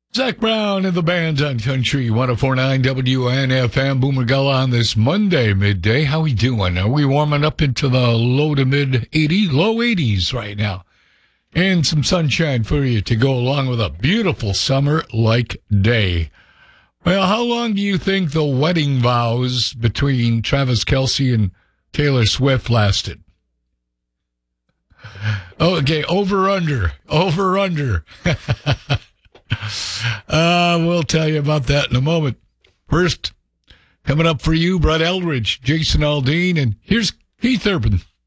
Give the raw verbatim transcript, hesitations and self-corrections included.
Zach Brown and the band on Country one oh four point nine W N F M. Boomer Gullah on this Monday midday. How we doing? Are we warming up into the low to mid eighties, low eighties right now? And some sunshine for you to go along with a beautiful summer-like day. Well, how long do you think the wedding vows between Travis Kelce and Taylor Swift lasted? Okay, over under, over under. Uh, we'll tell you about that in a moment. First, coming up for you, Brett Eldridge, Jason Aldean, and here's Keith Urban.